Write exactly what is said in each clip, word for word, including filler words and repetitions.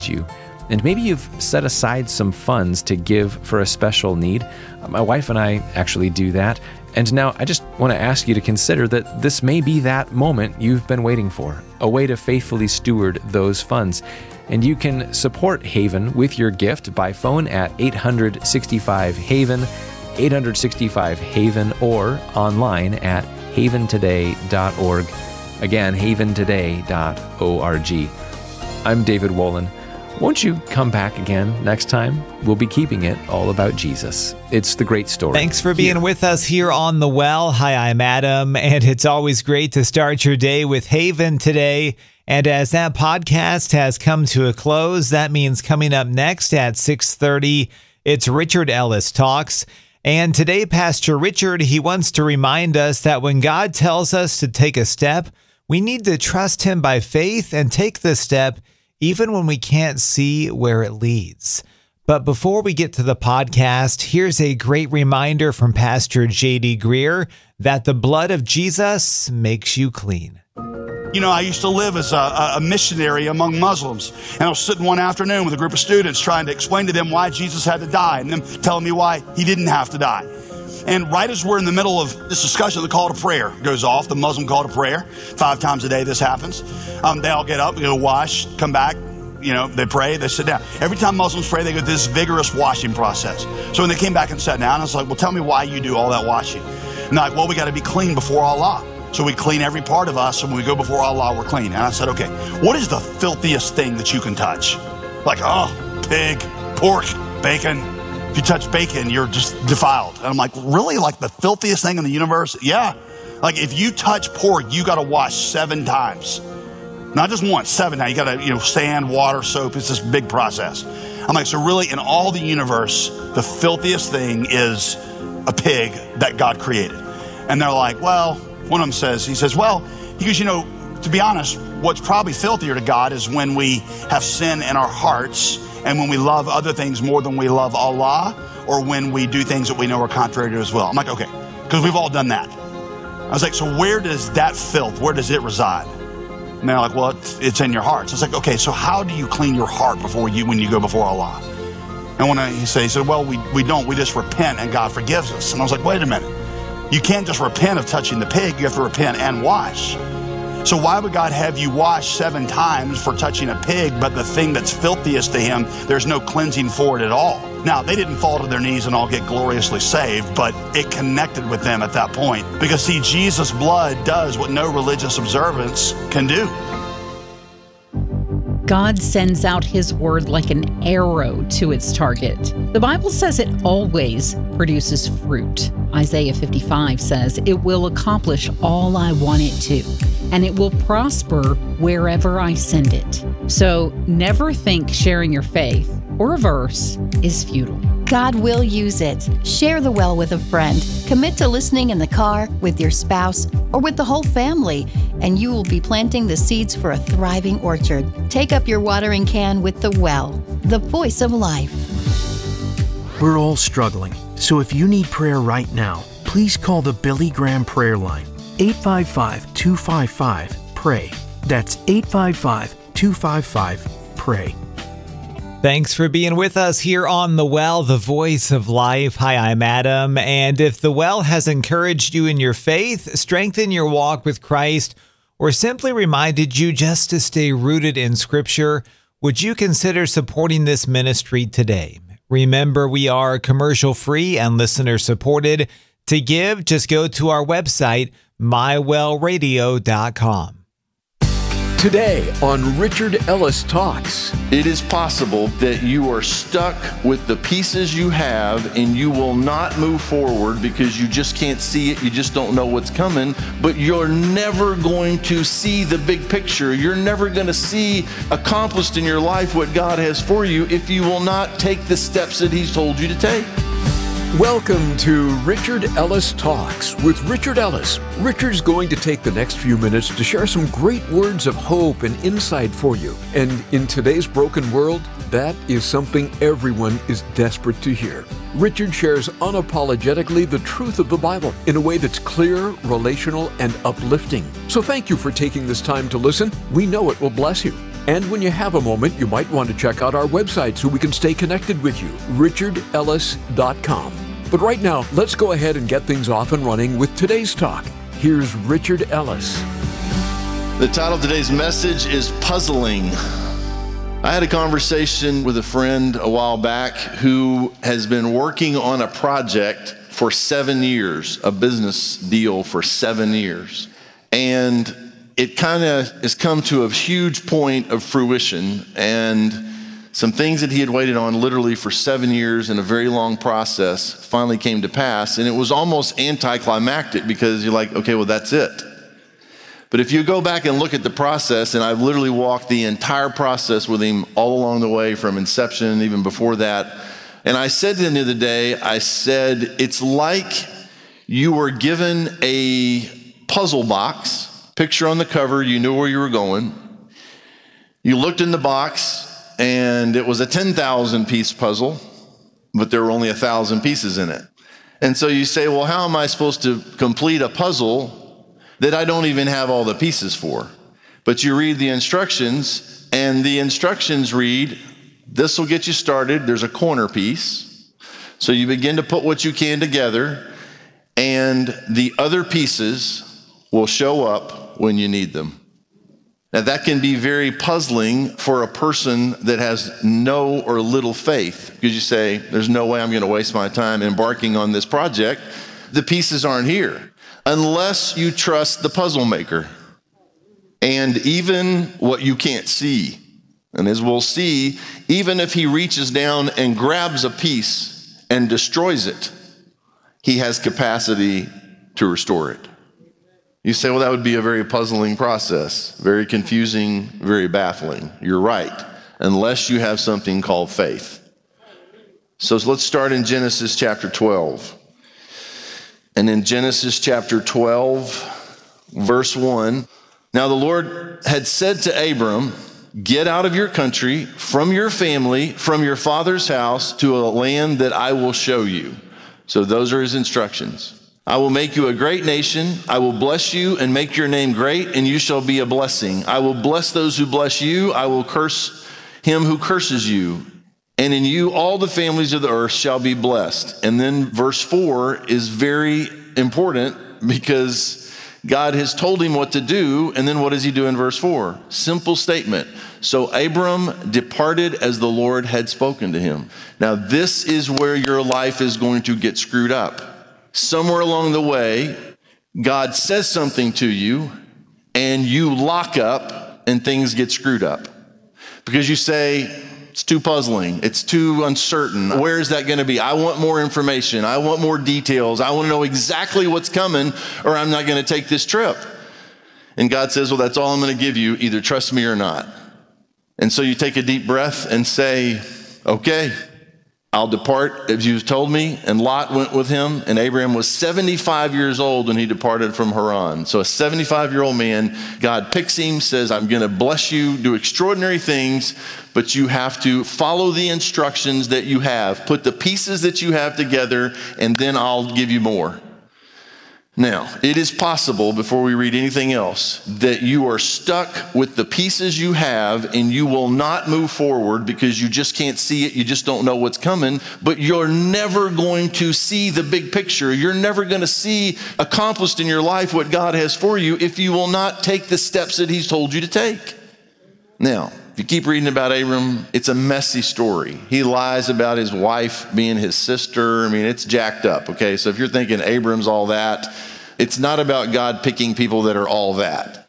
you. And maybe you've set aside some funds to give for a special need. My wife and I actually do that. And now I just want to ask you to consider that this may be that moment you've been waiting for, a way to faithfully steward those funds. And you can support Haven with your gift by phone at eight hundred sixty-five Haven, eight hundred sixty-five Haven, or online at haven today dot org. Again, haven today dot org. I'm David Wolin. Won't you come back again next time? We'll be keeping it all about Jesus. It's the great story. Thanks for being here with us here on The Well. Hi, I'm Adam, and it's always great to start your day with Haven today. And as that podcast has come to a close, that means coming up next at six thirty, it's Richard Ellis Talks. And today, Pastor Richard, he wants to remind us that when God tells us to take a step, we need to trust him by faith and take the step even when we can't see where it leads. But before we get to the podcast, here's a great reminder from Pastor J D Greer that the blood of Jesus makes you clean. You know, I used to live as a, a missionary among Muslims, and I was sitting one afternoon with a group of students trying to explain to them why Jesus had to die, and them telling me why he didn't have to die. And right as we're in the middle of this discussion, the call to prayer goes off, the Muslim call to prayer. Five times a day this happens. Um, they all get up, go wash, come back, you know, they pray, they sit down. Every time Muslims pray, they go through this vigorous washing process. So when they came back and sat down, I was like, well, tell me why you do all that washing. And they're like, well, we got to be clean before Allah. So we clean every part of us, and when we go before Allah, we're clean. And I said, okay, what is the filthiest thing that you can touch? Like, oh, pig, pork, bacon. If you touch bacon, you're just defiled. And I'm like, really? Like the filthiest thing in the universe? Yeah. Like if you touch pork, you got to wash seven times. Not just once, seven times. You got to, you know, sand, water, soap. It's this big process. I'm like, so really in all the universe, the filthiest thing is a pig that God created. And they're like, well, one of them says, he says, well, he goes, you know, to be honest, what's probably filthier to God is when we have sin in our hearts and when we love other things more than we love Allah, or when we do things that we know are contrary to His will. I'm like, okay, because we've all done that. I was like, so where does that filth, where does it reside? And they're like, well, it's, it's in your hearts. I was like, okay, so how do you clean your heart before you, when you go before Allah? And when I, he said, he said, well, we, we don't, we just repent and God forgives us. And I was like, wait a minute. You can't just repent of touching the pig, you have to repent and wash. So why would God have you wash seven times for touching a pig, but the thing that's filthiest to him, there's no cleansing for it at all? Now, they didn't fall to their knees and all get gloriously saved, but it connected with them at that point. Because see, Jesus' blood does what no religious observance can do. God sends out His word like an arrow to its target. The Bible says it always produces fruit. Isaiah fifty-five says it will accomplish all I want it to, and it will prosper wherever I send it. So never think sharing your faith or a verse is futile. God will use it. Share the well with a friend. Commit to listening in the car, with your spouse, or with the whole family, and you will be planting the seeds for a thriving orchard. Take up your watering can with the well, the voice of life. We're all struggling, so if you need prayer right now, please call the Billy Graham Prayer Line, eight five five, two five five, pray. That's eight five five, two five five, pray. Thanks for being with us here on The Well, the voice of life. Hi, I'm Adam. And if The Well has encouraged you in your faith, strengthened your walk with Christ, or simply reminded you just to stay rooted in Scripture, would you consider supporting this ministry today? Remember, we are commercial-free and listener-supported. To give, just go to our website, my well radio dot com. Today on Richard Ellis Talks. It is possible that you are stuck with the pieces you have and you will not move forward because you just can't see it, you just don't know what's coming, but you're never going to see the big picture. You're never going to see accomplished in your life what God has for you if you will not take the steps that He's told you to take. Welcome to Richard Ellis Talks with Richard Ellis. Richard's going to take the next few minutes to share some great words of hope and insight for you. And in today's broken world, that is something everyone is desperate to hear. Richard shares unapologetically the truth of the Bible in a way that's clear, relational, and uplifting. So thank you for taking this time to listen. We know it will bless you. And when you have a moment, you might want to check out our website so we can stay connected with you, richard ellis dot com. But right now, let's go ahead and get things off and running with today's talk. Here's Richard Ellis. The title of today's message is Puzzling. I had a conversation with a friend a while back who has been working on a project for seven years, a business deal for seven years. And it kind of has come to a huge point of fruition, and some things that he had waited on literally for seven years in a very long process finally came to pass. And it was almost anticlimactic because you're like, okay, well, that's it. But if you go back and look at the process, and I've literally walked the entire process with him all along the way from inception and even before that. And I said to him the other day, I said, it's like you were given a puzzle box, picture on the cover, you knew where you were going. You looked in the box and it was a ten thousand piece puzzle, but there were only a thousand pieces in it. And so you say, well, how am I supposed to complete a puzzle that I don't even have all the pieces for? But you read the instructions, and the instructions read, this will get you started. There's a corner piece. So you begin to put what you can together, and the other pieces will show up when you need them. Now that can be very puzzling for a person that has no or little faith, because you say, there's no way I'm going to waste my time embarking on this project. The pieces aren't here. Unless you trust the puzzle maker and even what you can't see. And as we'll see, even if he reaches down and grabs a piece and destroys it, he has capacity to restore it. You say, well, that would be a very puzzling process, very confusing, very baffling. You're right, unless you have something called faith. So let's start in Genesis chapter twelve. And in Genesis chapter twelve, verse one, now the Lord had said to Abram, get out of your country, from your family, from your father's house, to a land that I will show you. So those are his instructions. I will make you a great nation. I will bless you and make your name great, and you shall be a blessing. I will bless those who bless you. I will curse him who curses you. And in you, all the families of the earth shall be blessed. And then verse four is very important because God has told him what to do. And then what does he do in verse four? Simple statement. So Abram departed as the Lord had spoken to him. Now this is where your life is going to get screwed up. Somewhere along the way, God says something to you and you lock up and things get screwed up. Because you say, it's too puzzling. It's too uncertain. Where is that going to be? I want more information. I want more details. I want to know exactly what's coming, or I'm not going to take this trip. And God says, well, that's all I'm going to give you. Either trust me or not. And so you take a deep breath and say, okay, I'll depart as you've told me. And Lot went with him. And Abraham was seventy-five years old when he departed from Haran. So a seventy-five-year-old man, God picks him, says, I'm going to bless you, do extraordinary things, but you have to follow the instructions that you have. Put the pieces that you have together, and then I'll give you more. Now, it is possible, before we read anything else, that you are stuck with the pieces you have and you will not move forward because you just can't see it. You just don't know what's coming, but you're never going to see the big picture. You're never going to see accomplished in your life what God has for you if you will not take the steps that he's told you to take. Now, if you keep reading about Abram, it's a messy story. He lies about his wife being his sister. I mean, it's jacked up, okay? So if you're thinking Abram's all that, it's not about God picking people that are all that.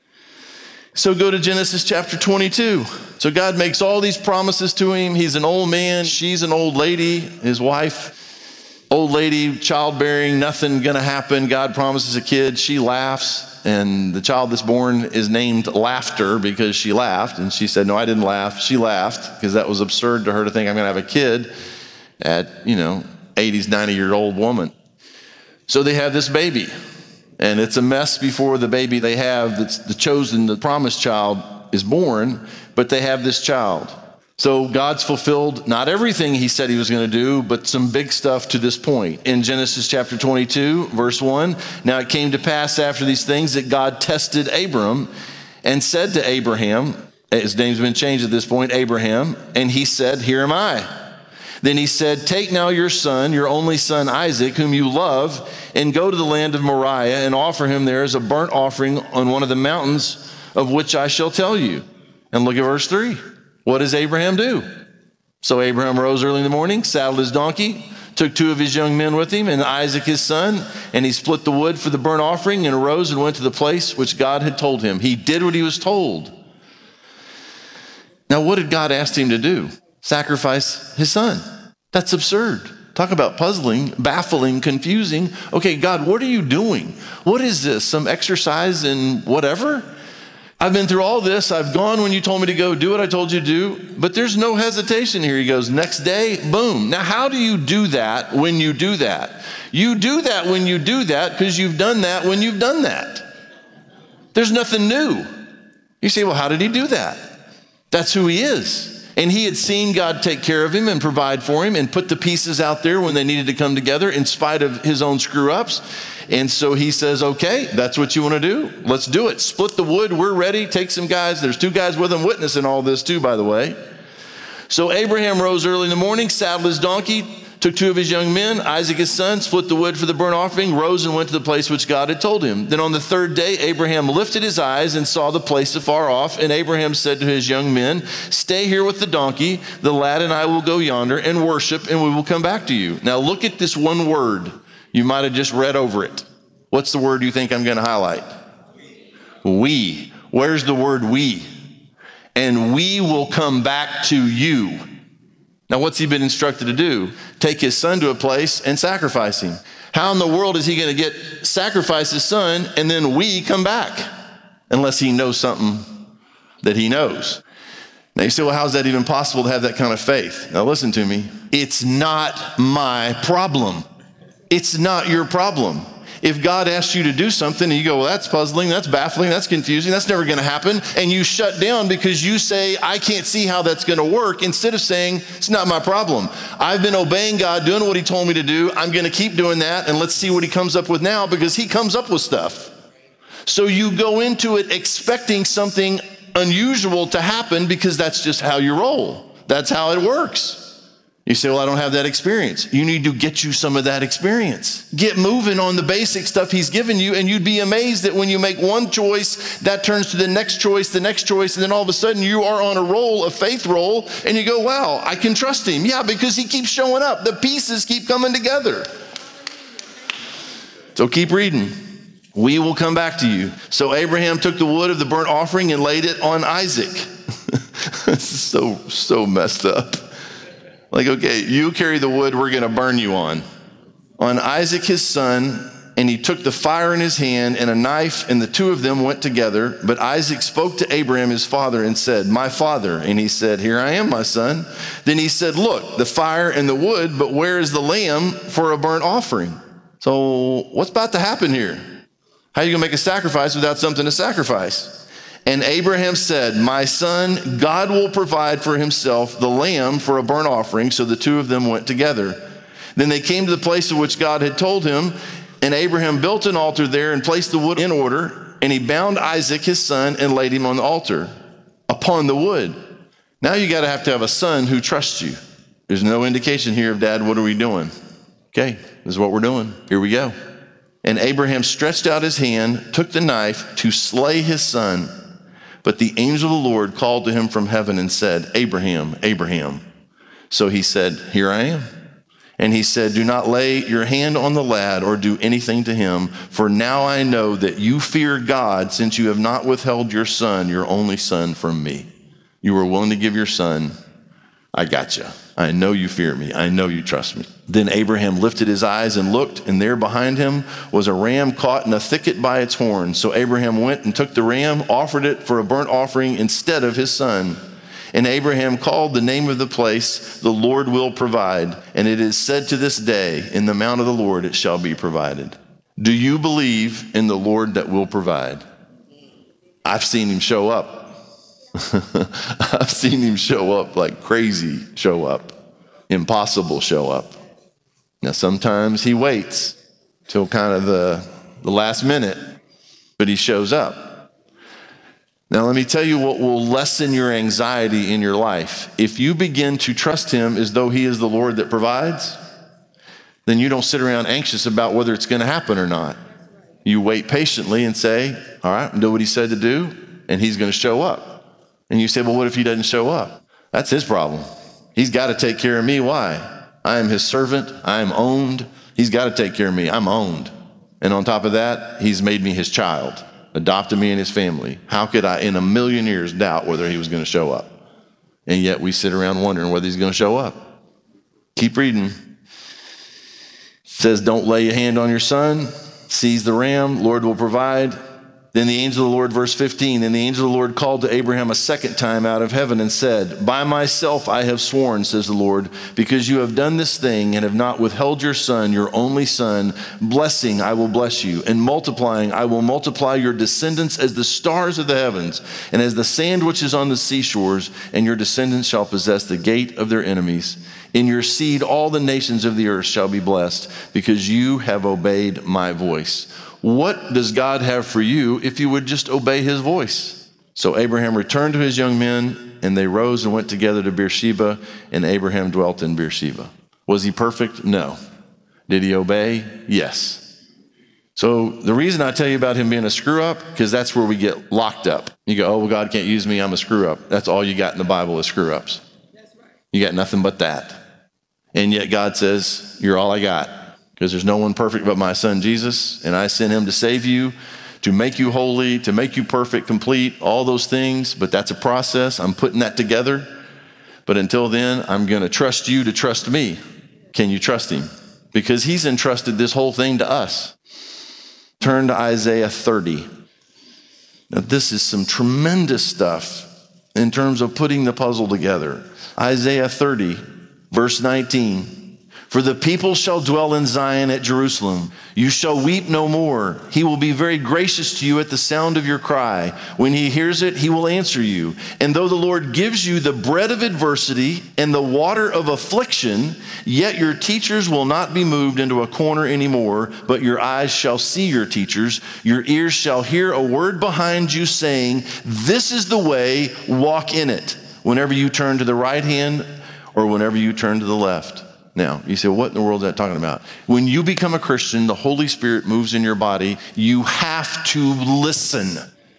So go to Genesis chapter twenty-two. So God makes all these promises to him. He's an old man. She's an old lady, his wife. Old lady, childbearing, nothing gonna happen. God promises a kid. She laughs. And the child that's born is named Laughter because she laughed. And she said, no, I didn't laugh. She laughed because that was absurd to her to think I'm going to have a kid at, you know, eighties, ninety-year-old woman. So they have this baby. And it's a mess before the baby they have, that's the chosen, the promised child is born, but they have this child. So God's fulfilled not everything he said he was going to do, but some big stuff to this point. In Genesis chapter twenty-two, verse one, now it came to pass after these things that God tested Abram and said to Abraham, his name's been changed at this point, Abraham, and he said, here am I. Then he said, take now your son, your only son Isaac, whom you love, and go to the land of Moriah and offer him there as a burnt offering on one of the mountains of which I shall tell you. And look at verse three. What does Abraham do? So Abraham rose early in the morning, saddled his donkey, took two of his young men with him and Isaac his son, and he split the wood for the burnt offering and arose and went to the place which God had told him. He did what he was told. Now, what did God ask him to do? Sacrifice his son. That's absurd. Talk about puzzling, baffling, confusing. Okay, God, what are you doing? What is this? Some exercise in whatever? I've been through all this. I've gone when you told me to go do what I told you to do, but there's no hesitation here. He goes, next day, boom. Now, how do you do that when you do that? You do that when you do that because you've done that when you've done that. There's nothing new. You say, well, how did he do that? That's who he is. And he had seen God take care of him and provide for him and put the pieces out there when they needed to come together in spite of his own screw-ups. And so he says, okay, that's what you want to do? Let's do it. Split the wood. We're ready. Take some guys. There's two guys with him witnessing all this too, by the way. So Abraham rose early in the morning, saddled his donkey, took two of his young men, Isaac his son, split the wood for the burnt offering, rose and went to the place which God had told him. Then on the third day, Abraham lifted his eyes and saw the place afar off. And Abraham said to his young men, stay here with the donkey. The lad and I will go yonder and worship, and we will come back to you. Now look at this one word. You might have just read over it. What's the word you think I'm going to highlight? We. Where's the word we? And we will come back to you. Now, what's he been instructed to do? Take his son to a place and sacrifice him. How in the world is he going to get sacrifice his son and then we come back? Unless he knows something that he knows. Now you say, well, how is that even possible to have that kind of faith? Now listen to me. It's not my problem. It's not your problem. If God asks you to do something and you go, well, that's puzzling, that's baffling, that's confusing, that's never going to happen, and you shut down because you say, I can't see how that's going to work, instead of saying, it's not my problem. I've been obeying God, doing what he told me to do. I'm going to keep doing that, and let's see what he comes up with now, because he comes up with stuff. So you go into it expecting something unusual to happen because that's just how you roll. That's how it works. You say, well, I don't have that experience. You need to get you some of that experience. Get moving on the basic stuff he's given you, and you'd be amazed that when you make one choice, that turns to the next choice, the next choice, and then all of a sudden you are on a roll, a faith roll, and you go, wow, I can trust him. Yeah, because he keeps showing up. The pieces keep coming together. So keep reading. We will come back to you. So Abraham took the wood of the burnt offering and laid it on Isaac. This is so, so messed up. Like, okay, you carry the wood we're going to burn you on. On Isaac his son, and he took the fire in his hand and a knife, and the two of them went together. But Isaac spoke to Abraham his father and said, my father. And he said, here I am, my son. Then he said, look, the fire and the wood, but where is the lamb for a burnt offering? So what's about to happen here? How are you going to make a sacrifice without something to sacrifice? And Abraham said, my son, God will provide for himself the lamb for a burnt offering. So the two of them went together. Then they came to the place of which God had told him, and Abraham built an altar there and placed the wood in order, and he bound Isaac his son and laid him on the altar upon the wood. Now you got to have to have a son who trusts you. There's no indication here of, Dad, what are we doing? Okay, this is what we're doing. Here we go. And Abraham stretched out his hand, took the knife to slay his son. But the angel of the Lord called to him from heaven and said, Abraham, Abraham. So he said, here I am. And he said, do not lay your hand on the lad or do anything to him, for now I know that you fear God, since you have not withheld your son, your only son, from me. You were willing to give your son. I got you. I know you fear me. I know you trust me. Then Abraham lifted his eyes and looked, and there behind him was a ram caught in a thicket by its horns. So Abraham went and took the ram, offered it for a burnt offering instead of his son. And Abraham called the name of the place, the Lord will provide. And it is said to this day, in the mount of the Lord it shall be provided. Do you believe in the Lord that will provide? I've seen him show up. I've seen him show up like crazy show up, impossible show up. Now, sometimes he waits till kind of the, the last minute, but he shows up. Now, let me tell you what will lessen your anxiety in your life. If you begin to trust him as though he is the Lord that provides, then you don't sit around anxious about whether it's going to happen or not. You wait patiently and say, all right, do what he said to do, and he's going to show up. And you say, well, what if he doesn't show up? That's his problem. He's got to take care of me. Why? I am his servant. I am owned. He's got to take care of me. I'm owned. And on top of that, he's made me his child, adopted me in his family. How could I in a million years doubt whether he was going to show up? And yet we sit around wondering whether he's going to show up. Keep reading. It says, don't lay a hand on your son. Seize the ram. Lord will provide. Then the angel of the Lord, verse fifteen, and the angel of the Lord called to Abraham a second time out of heaven and said, by myself I have sworn, says the Lord, because you have done this thing and have not withheld your son, your only son, blessing I will bless you, and multiplying I will multiply your descendants as the stars of the heavens and as the sand which is on the seashores, and your descendants shall possess the gate of their enemies. In your seed all the nations of the earth shall be blessed, because you have obeyed my voice. What does God have for you if you would just obey his voice? So Abraham returned to his young men, and they rose and went together to Beersheba, and Abraham dwelt in Beersheba. Was he perfect? No. Did he obey? Yes. So the reason I tell you about him being a screw up, because that's where we get locked up. You go, oh, well, God can't use me. I'm a screw up. That's all you got in the Bible is screw ups. You got nothing but that. And yet God says, you're all I got. Because there's no one perfect but my son Jesus, and I sent him to save you, to make you holy, to make you perfect, complete, all those things. But that's a process. I'm putting that together. But until then, I'm going to trust you to trust me. Can you trust him? Because he's entrusted this whole thing to us. Turn to Isaiah thirty. Now, this is some tremendous stuff in terms of putting the puzzle together. Isaiah thirty, verse nineteen. For the people shall dwell in Zion at Jerusalem. You shall weep no more. He will be very gracious to you at the sound of your cry. When he hears it, he will answer you. And though the Lord gives you the bread of adversity and the water of affliction, yet your teachers will not be moved into a corner anymore, but your eyes shall see your teachers. Your ears shall hear a word behind you saying, this is the way, walk in it, whenever you turn to the right hand or whenever you turn to the left. Now, you say, what in the world is that talking about? When you become a Christian, the Holy Spirit moves in your body. You have to listen.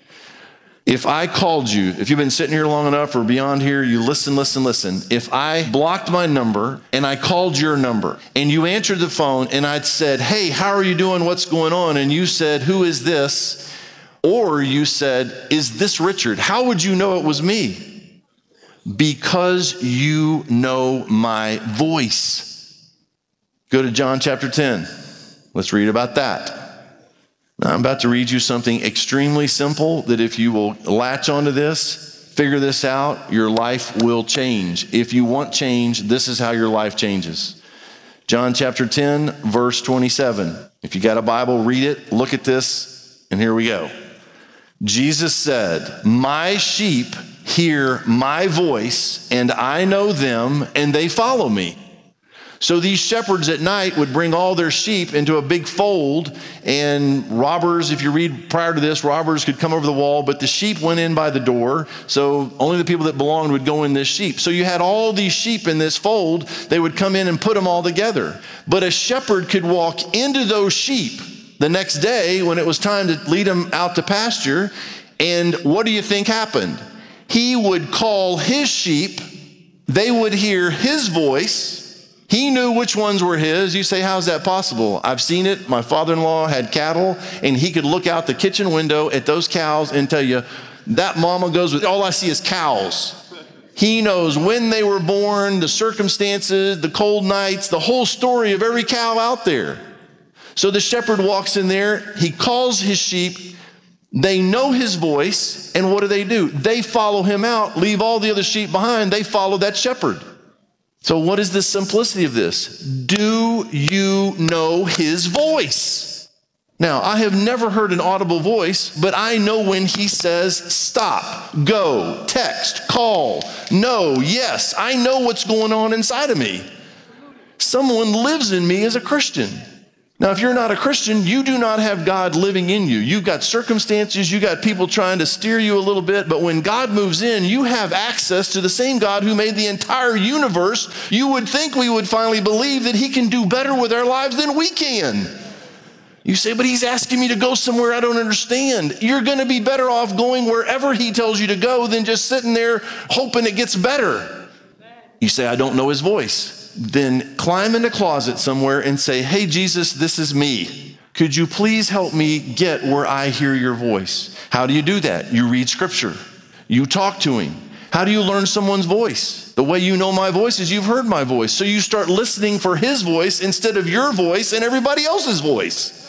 If I called you, if you've been sitting here long enough or beyond here, you listen, listen, listen. If I blocked my number and I called your number and you answered the phone and I'd said, hey, how are you doing? What's going on? And you said, who is this? Or you said, is this Richard? How would you know it was me? Because you know my voice. Go to John chapter ten. Let's read about that. Now, I'm about to read you something extremely simple that if you will latch onto this, figure this out, your life will change. If you want change, this is how your life changes. John chapter ten, verse twenty-seven. If you got a Bible, read it, look at this, and here we go. Jesus said, my sheep hear my voice, and I know them, and they follow me. So these shepherds at night would bring all their sheep into a big fold, and robbers, if you read prior to this, robbers could come over the wall, but the sheep went in by the door, so only the people that belonged would go in this sheep. So you had all these sheep in this fold. They would come in and put them all together. But a shepherd could walk into those sheep the next day when it was time to lead them out to pasture, and what do you think happened? He would call his sheep. They would hear his voice. He knew which ones were his. You say, how's that possible? I've seen it. My father-in-law had cattle, and he could look out the kitchen window at those cows and tell you, that mama goes with, all I see is cows. He knows when they were born, the circumstances, the cold nights, the whole story of every cow out there. So the shepherd walks in there. He calls his sheep. They know his voice, and what do they do? They follow him out, leave all the other sheep behind. They follow that shepherd. So what is the simplicity of this? Do you know his voice? Now, I have never heard an audible voice, but I know when he says, stop, go, text, call, no, yes. I know what's going on inside of me. Someone lives in me as a Christian. Now, if you're not a Christian, you do not have God living in you. You've got circumstances, you got people trying to steer you a little bit, but when God moves in, you have access to the same God who made the entire universe. You would think we would finally believe that he can do better with our lives than we can. You say, but he's asking me to go somewhere I don't understand. You're going to be better off going wherever he tells you to go than just sitting there hoping it gets better. You say, I don't know his voice. Then climb in a closet somewhere and say, hey, Jesus, this is me. Could you please help me get where I hear your voice? How do you do that? You read scripture. You talk to him. How do you learn someone's voice? The way you know my voice is you've heard my voice. So you start listening for his voice instead of your voice and everybody else's voice.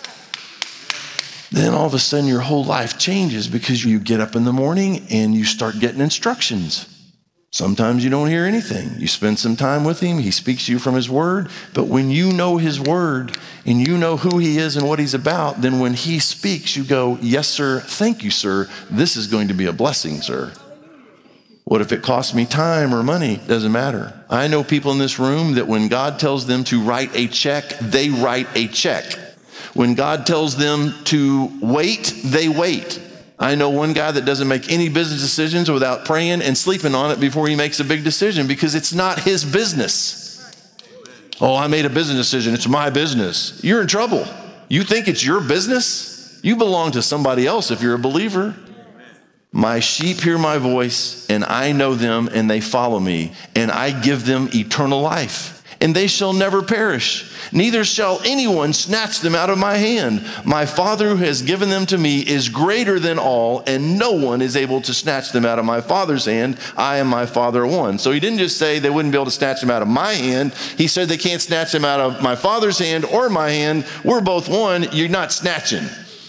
Then all of a sudden your whole life changes because you get up in the morning and you start getting instructions. Sometimes you don't hear anything. You spend some time with him. He speaks to you from his word. But when you know his word and you know who he is and what he's about, then when he speaks, you go, yes, sir. Thank you, sir. This is going to be a blessing, sir. What if it costs me time or money? Doesn't matter. I know people in this room that when God tells them to write a check, they write a check. When God tells them to wait, they wait. I know one guy that doesn't make any business decisions without praying and sleeping on it before he makes a big decision because it's not his business. Oh, I made a business decision. It's my business. You're in trouble. You think it's your business? You belong to somebody else if you're a believer. My sheep hear my voice, and I know them, and they follow me, and I give them eternal life. And they shall never perish, neither shall anyone snatch them out of my hand. My Father who has given them to me is greater than all, and no one is able to snatch them out of my Father's hand. I and my Father are one. So he didn't just say they wouldn't be able to snatch them out of my hand. He said they can't snatch them out of my Father's hand or my hand. We're both one. You're not snatching.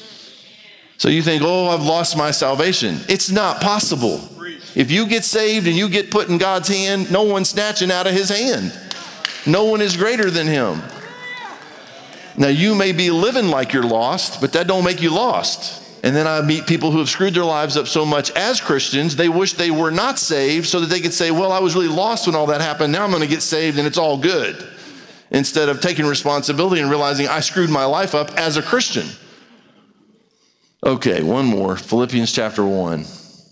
So you think, oh, I've lost my salvation. It's not possible. If you get saved and you get put in God's hand, no one's snatching out of his hand. No one is greater than him. Now, you may be living like you're lost, but that don't make you lost. And then I meet people who have screwed their lives up so much as Christians, they wish they were not saved so that they could say, well, I was really lost when all that happened. Now I'm going to get saved and it's all good. Instead of taking responsibility and realizing I screwed my life up as a Christian. Okay, one more. Philippians chapter one.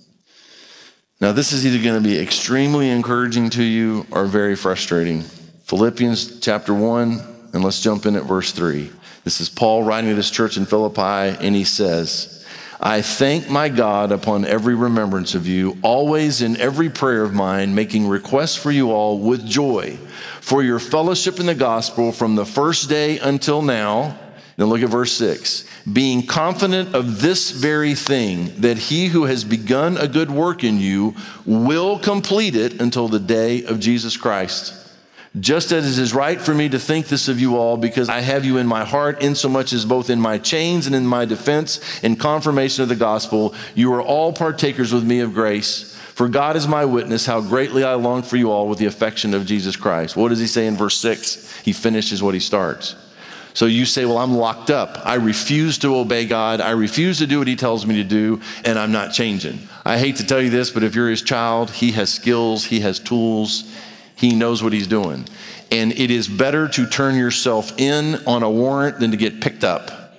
Now, this is either going to be extremely encouraging to you or very frustrating. Philippians chapter one, and let's jump in at verse three. This is Paul writing to this church in Philippi, and he says, I thank my God upon every remembrance of you, always in every prayer of mine, making requests for you all with joy, for your fellowship in the gospel from the first day until now. Then look at verse six. Being confident of this very thing, that he who has begun a good work in you will complete it until the day of Jesus Christ. Just as it is right for me to think this of you all, because I have you in my heart, insomuch as both in my chains and in my defense and confirmation of the gospel, you are all partakers with me of grace. For God is my witness, how greatly I long for you all with the affection of Jesus Christ. What does he say in verse six? He finishes what he starts. So you say, well, I'm locked up. I refuse to obey God. I refuse to do what he tells me to do, and I'm not changing. I hate to tell you this, but if you're his child, he has skills, he has tools, he knows what he's doing. And it is better to turn yourself in on a warrant than to get picked up.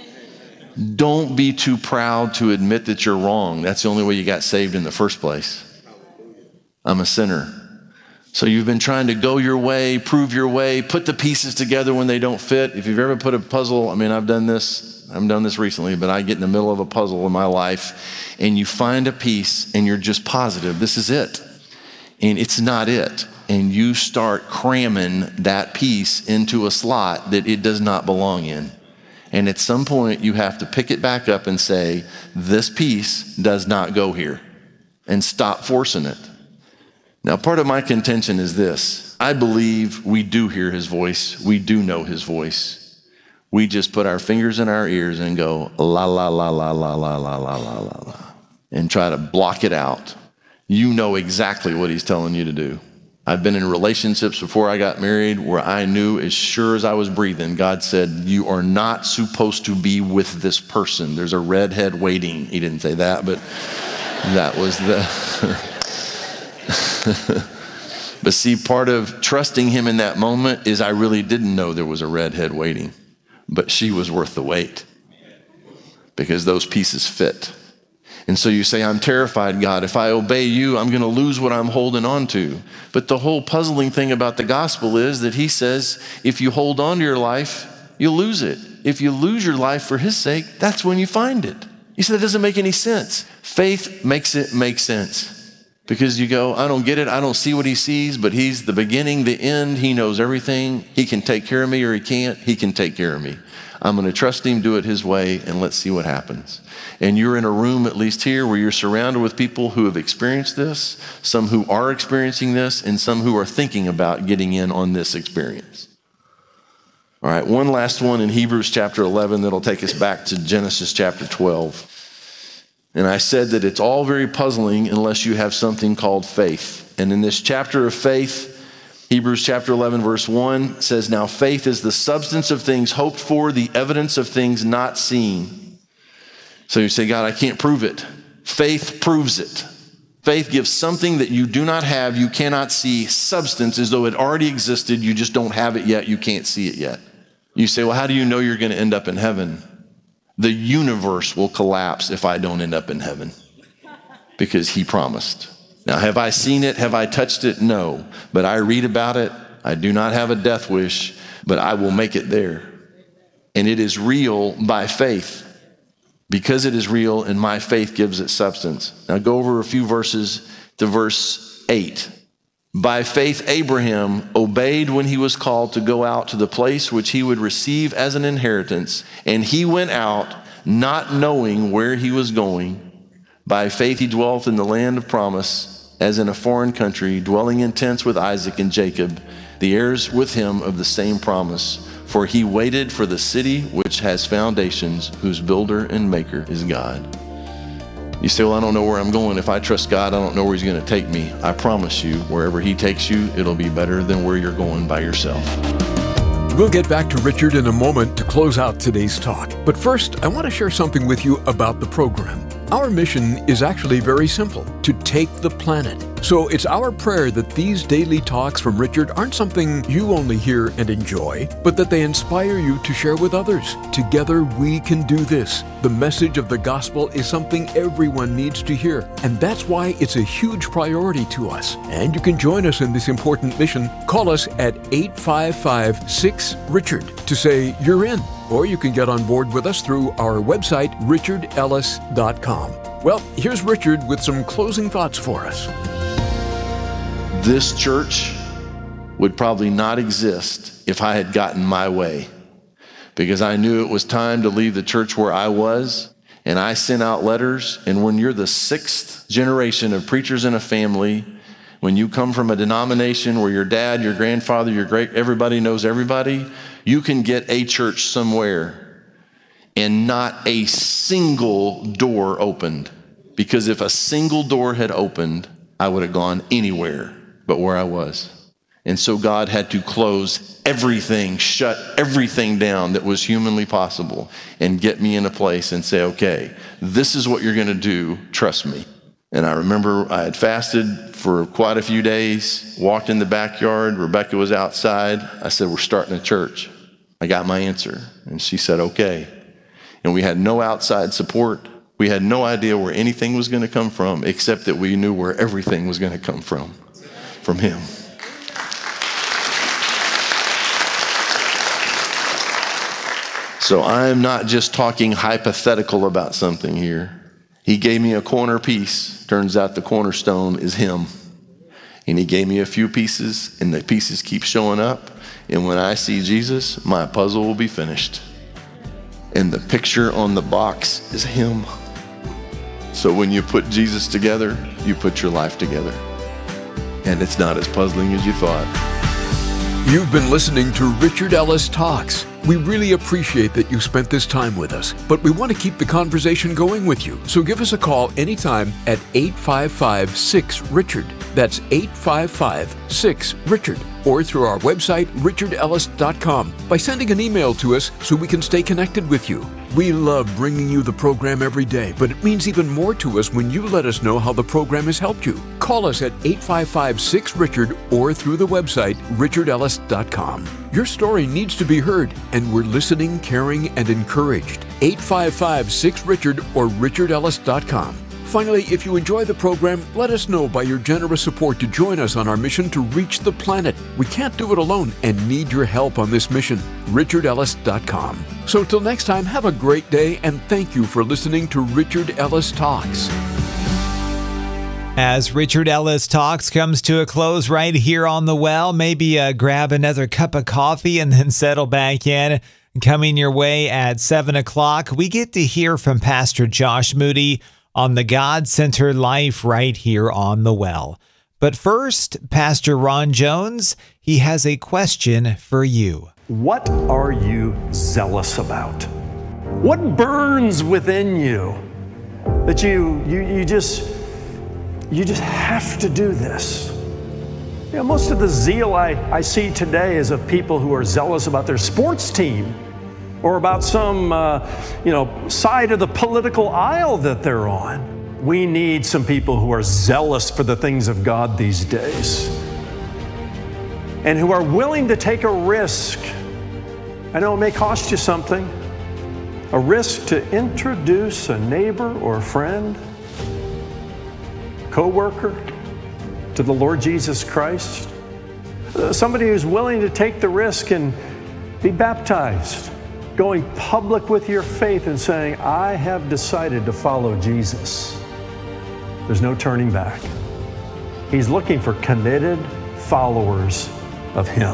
Don't be too proud to admit that you're wrong. That's the only way you got saved in the first place. I'm a sinner. So you've been trying to go your way, prove your way, put the pieces together when they don't fit. If you've ever put a puzzle, I mean, I've done this, I haven't done this recently, but I get in the middle of a puzzle in my life and you find a piece and you're just positive, this is it. And it's not it. And you start cramming that piece into a slot that it does not belong in. And at some point you have to pick it back up and say, this piece does not go here, and stop forcing it. Now, part of my contention is this. I believe we do hear his voice. We do know his voice. We just put our fingers in our ears and go, la, la, la, la, la, la, la, la, la, la, la, and try to block it out. You know exactly what he's telling you to do. I've been in relationships before I got married where I knew as sure as I was breathing, God said, you are not supposed to be with this person. There's a redhead waiting. He didn't say that, but that was the... But see, part of trusting him in that moment is I really didn't know there was a redhead waiting. but she was worth the wait because those pieces fit. And so you say, I'm terrified, God. If I obey you, I'm going to lose what I'm holding on to. But the whole puzzling thing about the gospel is that he says, if you hold on to your life, you'll lose it. If you lose your life for his sake, that's when you find it. You say, that doesn't make any sense. Faith makes it make sense. Because you go, I don't get it. I don't see what he sees, but he's the beginning, the end. He knows everything. He can take care of me or he can't. He can take care of me. I'm going to trust him, do it his way, and let's see what happens. And you're in a room, at least here, where you're surrounded with people who have experienced this, some who are experiencing this, and some who are thinking about getting in on this experience. All right, one last one in Hebrews chapter eleven that'll take us back to Genesis chapter twelve. And I said that it's all very puzzling unless you have something called faith. And in this chapter of faith, Hebrews chapter eleven verse one says, now faith is the substance of things hoped for, the evidence of things not seen. So you say, God, I can't prove it. Faith proves it. Faith gives something that you do not have, you cannot see, substance as though it already existed, you just don't have it yet, you can't see it yet. You say, well, how do you know you're going to end up in heaven? The universe will collapse if I don't end up in heaven because he promised. Now, have I seen it? Have I touched it? No. But I read about it. I do not have a death wish, but I will make it there. And it is real by faith. Because it is real and my faith gives it substance. Now go over a few verses to verse eight. By faith, Abraham obeyed when he was called to go out to the place which he would receive as an inheritance. And he went out not knowing where he was going. By faith, he dwelt in the land of promise as in a foreign country, dwelling in tents with Isaac and Jacob, the heirs with him of the same promise. For he waited for the city which has foundations, whose builder and maker is God. You say, well, I don't know where I'm going. If I trust God, I don't know where he's going to take me. I promise you, wherever he takes you, it'll be better than where you're going by yourself. We'll get back to Richard in a moment to close out today's talk. But first, I want to share something with you about the program. Our mission is actually very simple, to take the planet. So it's our prayer that these daily talks from Richard aren't something you only hear and enjoy, but that they inspire you to share with others. Together we can do this. The message of the gospel is something everyone needs to hear, and that's why it's a huge priority to us. And you can join us in this important mission. Call us at eight five five, six, Richard to say you're in. Or you can get on board with us through our website, richard ellis dot com. Well, here's Richard with some closing thoughts for us. This church would probably not exist if I had gotten my way, because I knew it was time to leave the church where I was, and I sent out letters. And when you're the sixth generation of preachers in a family, when you come from a denomination where your dad, your grandfather, your great, everybody knows everybody, you can get a church somewhere and not a single door opened. Because if a single door had opened, I would have gone anywhere but where I was. And so God had to close everything, shut everything down that was humanly possible, and get me in a place and say, okay, this is what you're going to do. Trust me. And I remember I had fasted for quite a few days, walked in the backyard. Rebecca was outside. I said, we're starting a church. I got my answer. And she said, okay. And we had no outside support. We had no idea where anything was going to come from, except that we knew where everything was going to come from, from him. So I'm not just talking hypothetical about something here. He gave me a corner piece. Turns out the cornerstone is him. And he gave me a few pieces, and the pieces keep showing up. And when I see Jesus, my puzzle will be finished. And the picture on the box is him. So when you put Jesus together, you put your life together. And it's not as puzzling as you thought. You've been listening to Richard Ellis Talks. We really appreciate that you spent this time with us, but we want to keep the conversation going with you. So give us a call anytime at eight five five, six, Richard. That's eight five five, six, Richard, or through our website, richard ellis dot com, by sending an email to us so we can stay connected with you. We love bringing you the program every day, but it means even more to us when you let us know how the program has helped you. Call us at eight five five, six, Richard or through the website, richard ellis dot com. Your story needs to be heard, and we're listening, caring, and encouraged. eight five five, six, Richard or richard ellis dot com. Finally, if you enjoy the program, let us know by your generous support to join us on our mission to reach the planet. We can't do it alone and need your help on this mission. richard ellis dot com. So till next time, have a great day, and thank you for listening to Richard Ellis Talks. As Richard Ellis Talks comes to a close right here on The Well, maybe uh, grab another cup of coffee and then settle back in. Coming your way at seven o'clock, we get to hear from Pastor Josh Moody on the God-centered life right here on The Well. But first, Pastor Ron Jones, he has a question for you. What are you zealous about? What burns within you that you you you just you just have to do this? You know, most of the zeal I, I see today is of people who are zealous about their sports team, or about some, uh, you know, side of the political aisle that they're on. We need some people who are zealous for the things of God these days, and who are willing to take a risk. I know it may cost you something, a risk to introduce a neighbor or a friend, co-worker, to the Lord Jesus Christ. Uh, somebody who's willing to take the risk and be baptized, going public with your faith and saying, I have decided to follow Jesus. There's no turning back. He's looking for committed followers of Him,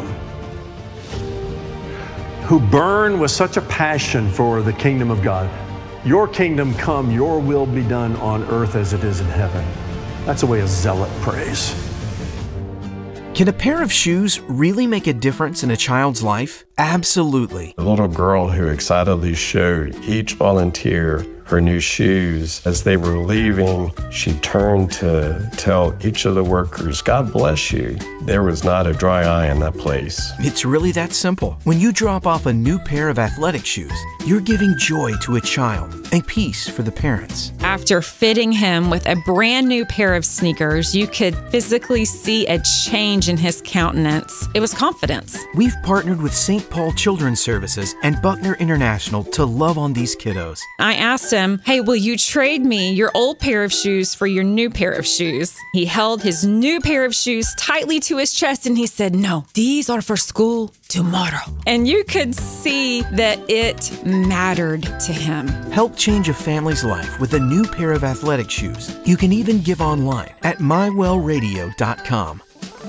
who burn with such a passion for the kingdom of God. Your kingdom come, your will be done on earth as it is in heaven. That's the way a zealot prays. Can a pair of shoes really make a difference in a child's life? Absolutely. The little girl who excitedly showed each volunteer her new shoes. As they were leaving, she turned to tell each of the workers, God bless you. There was not a dry eye in that place. It's really that simple. When you drop off a new pair of athletic shoes, you're giving joy to a child and peace for the parents. After fitting him with a brand new pair of sneakers, you could physically see a change in his countenance. It was confidence. We've partnered with Saint Paul Children's Services and Buckner International to love on these kiddos. I asked him, hey, will you trade me your old pair of shoes for your new pair of shoes? He held his new pair of shoes tightly to his chest and he said, no, these are for school tomorrow. And you could see that it mattered to him. Help change a family's life with a new pair of athletic shoes. You can even give online at my well radio dot com.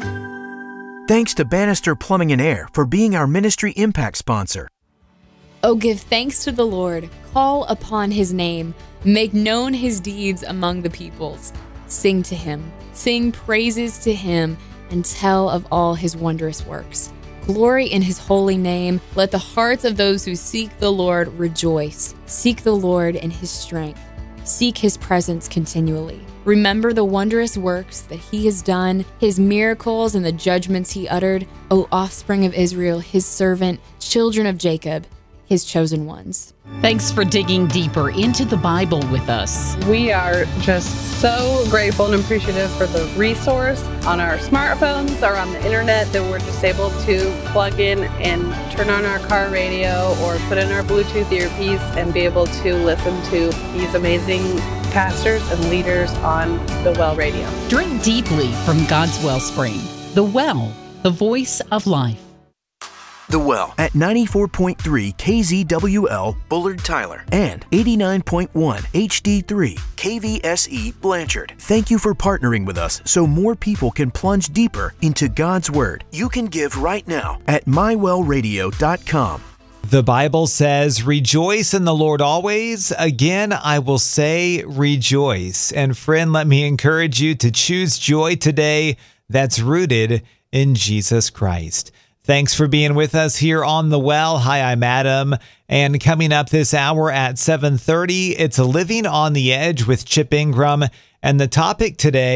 Thanks to Bannister Plumbing and Air for being our Ministry Impact sponsor. Oh, give thanks to the Lord, call upon His name, make known His deeds among the peoples. Sing to Him, sing praises to Him, and tell of all His wondrous works. Glory in His holy name. Let the hearts of those who seek the Lord rejoice. Seek the Lord in His strength. Seek His presence continually. Remember the wondrous works that He has done, His miracles and the judgments He uttered, O offspring of Israel, His servant, children of Jacob, His chosen ones. Thanks for digging deeper into the Bible with us. We are just so grateful and appreciative for the resource on our smartphones or on the internet that we're just able to plug in and turn on our car radio or put in our Bluetooth earpiece and be able to listen to these amazing pastors and leaders on the Well Radio. Drink deeply from God's wellspring. The Well, the voice of life. The Well at ninety-four point three K Z W L Bullard Tyler and eighty-nine point one H D three K V S E Blanchard. Thank you for partnering with us so more people can plunge deeper into God's Word. You can give right now at my well radio dot com. The Bible says, rejoice in the Lord always. Again, I will say rejoice. And friend, let me encourage you to choose joy today that's rooted in Jesus Christ. Thanks for being with us here on The Well. Hi, I'm Adam. And coming up this hour at seven thirty, it's Living on the Edge with Chip Ingram. And the topic today,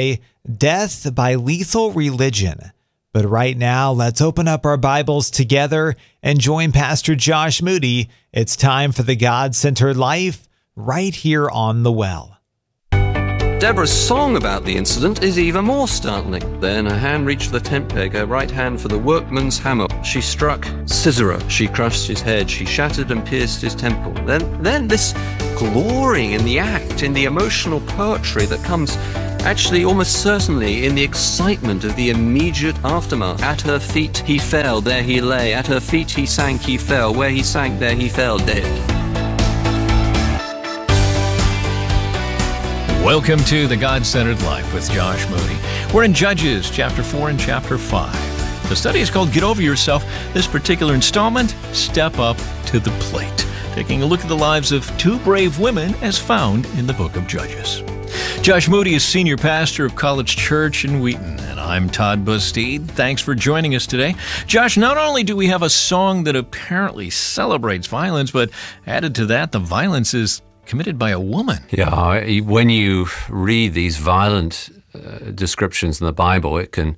Death by Lethal Religion. But right now, let's open up our Bibles together and join Pastor Josh Moody. It's time for the God-Centered Life right here on The Well. Deborah's song about the incident is even more startling. Then her hand reached the tent peg, her right hand for the workman's hammer. She struck Sisera. She crushed his head. She shattered and pierced his temple. Then, then this glorying in the act, in the emotional poetry that comes actually almost certainly in the excitement of the immediate aftermath. At her feet he fell, there he lay. At her feet he sank, he fell. Where he sank, there he fell, dead. Welcome to the God-Centered Life with Josh Moody. We're in Judges chapter four and chapter five. The study is called Get Over Yourself. This particular installment, Step Up to the Plate, taking a look at the lives of two brave women as found in the book of Judges. Josh Moody is senior pastor of College Church in Wheaton, and I'm Todd Bustede. Thanks for joining us today. Josh, not only do we have a song that apparently celebrates violence, but added to that, the violence is committed by a woman. Yeah, when you read these violent uh, descriptions in the Bible, it can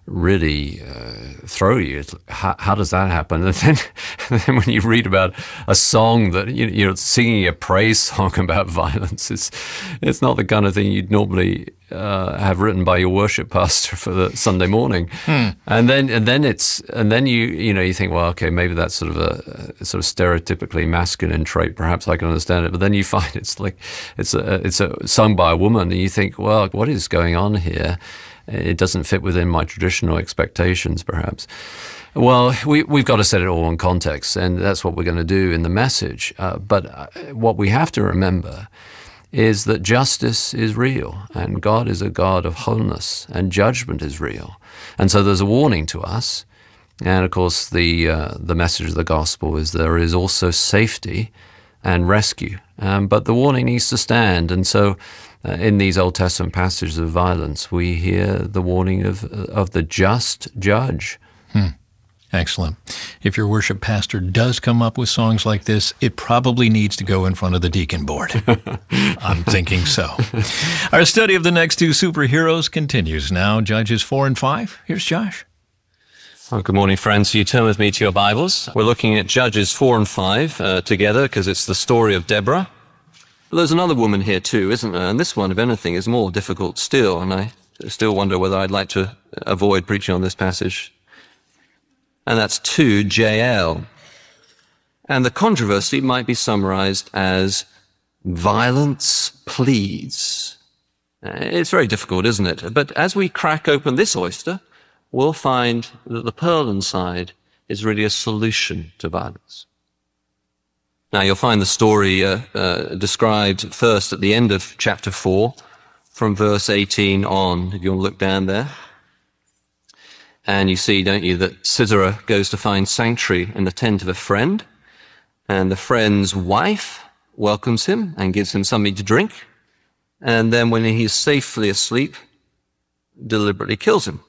really uh, throw you. How, how does that happen? And then, and then when you read about a song that, you, you're singing a praise song about violence, it's, it's not the kind of thing you'd normally uh, have written by your worship pastor for the Sunday morning. Hmm. And then, and then it's, and then you, you know, you think, well, okay, maybe that's sort of a, a sort of stereotypically masculine trait. Perhaps I can understand it. But then you find it's like, it's a, it's a sung by a woman, and you think, well, what is going on here? It doesn't fit within my traditional expectations, perhaps. Well, we, we've got to set it all in context, and that's what we're going to do in the message. Uh, but uh, what we have to remember is that justice is real, and God is a God of wholeness, and judgment is real. And so there's a warning to us. And of course, the uh, the message of the gospel is there is also safety and rescue. Um, but the warning needs to stand. And so uh, in these Old Testament passages of violence, we hear the warning of of the just judge. Hmm. Excellent. If your worship pastor does come up with songs like this, it probably needs to go in front of the deacon board. I'm thinking so. Our study of the next two superheroes continues now. Judges four and five. Here's Josh. Well, good morning, friends. You turn with me to your Bibles. We're looking at Judges four and five uh, together because it's the story of Deborah. But there's another woman here too, isn't there? And this one, if anything, is more difficult still. And I still wonder whether I'd like to avoid preaching on this passage. And that's two Jael. And the controversy might be summarized as violence pleads. It's very difficult, isn't it? But as we crack open this oyster, we'll find that the pearl inside is really a solution to violence. Now, you'll find the story uh, uh, described first at the end of chapter four, from verse eighteen on, if you want to look down there. And you see, don't you, that Sisera goes to find sanctuary in the tent of a friend, and the friend's wife welcomes him and gives him something to drink, and then when he's safely asleep, deliberately kills him.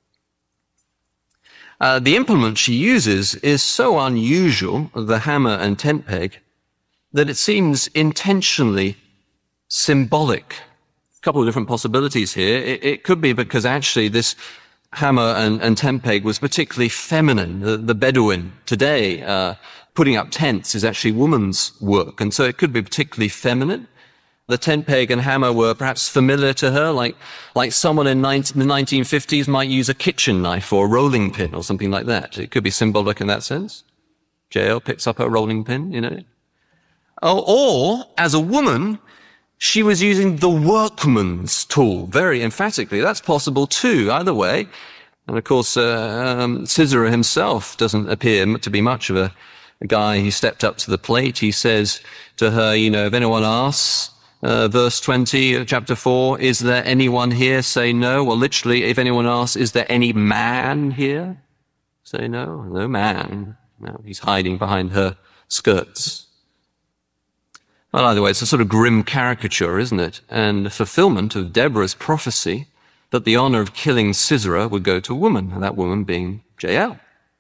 Uh, the implement she uses is so unusual, the hammer and tent peg, that it seems intentionally symbolic. A couple of different possibilities here. It, it could be because actually this hammer and, and tent peg was particularly feminine. The, the Bedouin today, uh, putting up tents is actually woman's work, and so it could be particularly feminine. The tent peg and hammer were perhaps familiar to her, like, like someone in the nineteen fifties might use a kitchen knife or a rolling pin or something like that. It could be symbolic in that sense. Jael picks up her rolling pin, you know. Or, or, as a woman, she was using the workman's tool very emphatically. That's possible too, either way. And of course, uh, um, Sisera himself doesn't appear to be much of a, a guy who stepped up to the plate. He says to her, you know, if anyone asks, Uh, verse twenty of chapter four, is there anyone here? Say no. Well, literally, if anyone asks, is there any man here? Say no. No man. No, he's hiding behind her skirts. Well, either way, it's a sort of grim caricature, isn't it? And the fulfillment of Deborah's prophecy that the honor of killing Sisera would go to a woman, and that woman being Jael.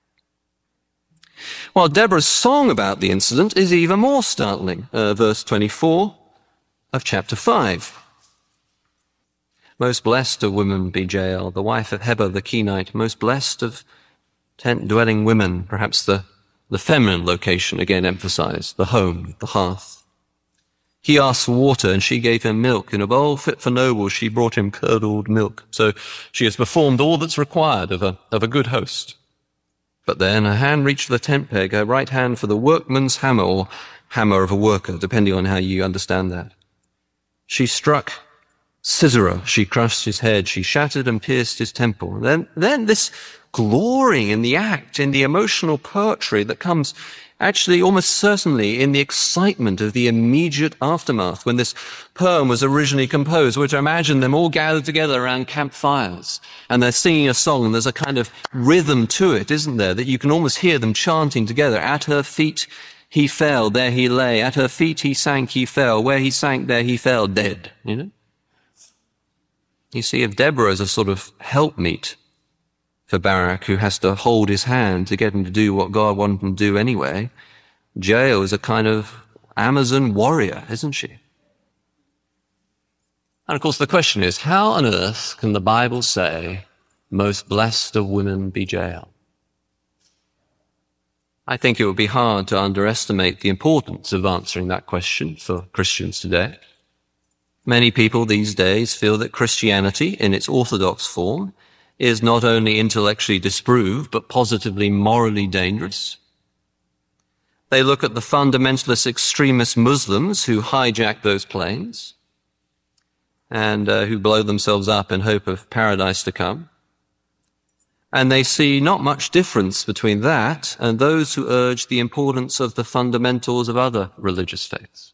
Well, Deborah's song about the incident is even more startling. Uh, verse twenty-four of chapter five. Most blessed of women be Jael, the wife of Heber the Kenite, most blessed of tent-dwelling women, perhaps the, the feminine location again emphasized, the home, the hearth. He asked for water, and she gave him milk. In a bowl fit for nobles, she brought him curdled milk. So she has performed all that's required of a, of a good host. But then her hand reached for the tent peg, her right hand for the workman's hammer, or hammer of a worker, depending on how you understand that. She struck Sisera, she crushed his head, she shattered and pierced his temple. And then, then this glorying in the act, in the emotional poetry that comes actually almost certainly in the excitement of the immediate aftermath when this poem was originally composed, which I imagine them all gathered together around campfires and they're singing a song and there's a kind of rhythm to it, isn't there, that you can almost hear them chanting together. At her feet he fell, there he lay. At her feet he sank, he fell. Where he sank, there he fell, dead, you know? You see, if Deborah is a sort of helpmeet for Barak, who has to hold his hand to get him to do what God wanted him to do anyway, Jael is a kind of Amazon warrior, isn't she? And of course the question is, how on earth can the Bible say, most blessed of women be Jael? I think it would be hard to underestimate the importance of answering that question for Christians today. Many people these days feel that Christianity, in its orthodox form, is not only intellectually disproved, but positively morally dangerous. They look at the fundamentalist extremist Muslims who hijack those planes and uh, who blow themselves up in hope of paradise to come. And they see not much difference between that and those who urge the importance of the fundamentals of other religious faiths.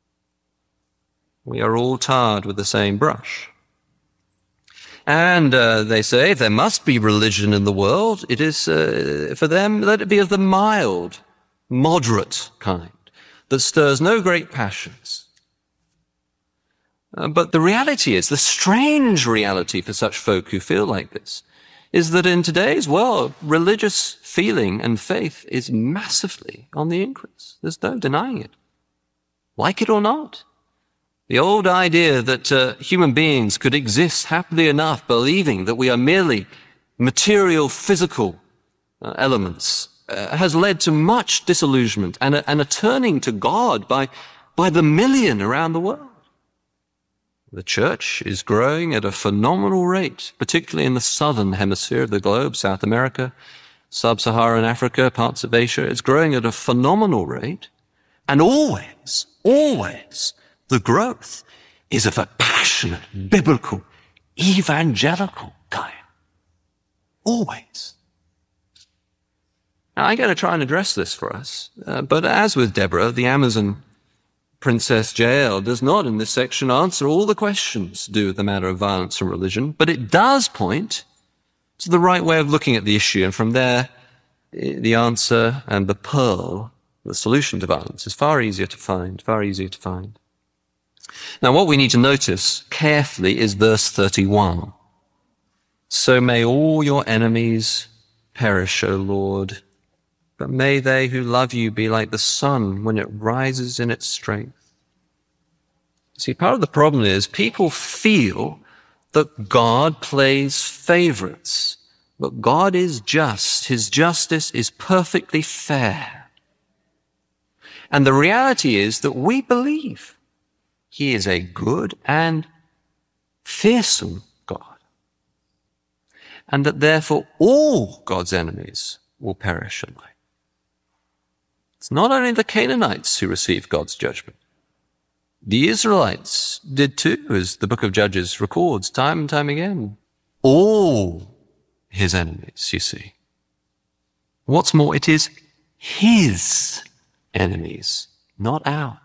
We are all tarred with the same brush. And uh, they say, if there must be religion in the world, it is, uh, for them, let it be of the mild, moderate kind, that stirs no great passions. Uh, but the reality is, the strange reality for such folk who feel like this, is that in today's world, religious feeling and faith is massively on the increase. There's no denying it. Like it or not. The old idea that uh, human beings could exist happily enough believing that we are merely material, physical uh, elements uh, has led to much disillusionment and a, and a turning to God by, by the million around the world. The church is growing at a phenomenal rate, particularly in the southern hemisphere of the globe, South America, sub-Saharan Africa, parts of Asia. It's growing at a phenomenal rate. And always, always, the growth is of a passionate, biblical, evangelical kind. Always. Now, I'm going to try and address this for us. Uh, but as with Deborah, the Amazon Princess Jael does not in this section answer all the questions to do with the matter of violence and religion, but it does point to the right way of looking at the issue. And from there, the answer and the pearl, the solution to violence, is far easier to find, far easier to find. Now, what we need to notice carefully is verse thirty-one. So may all your enemies perish, O Lord, but may they who love you be like the sun when it rises in its strength. See, part of the problem is people feel that God plays favorites, but God is just. His justice is perfectly fair. And the reality is that we believe He is a good and fearsome God, and that therefore all God's enemies will perish alike. It's not only the Canaanites who receive God's judgment. The Israelites did too, as the book of Judges records time and time again. All his enemies, you see. What's more, it is his enemies, not ours.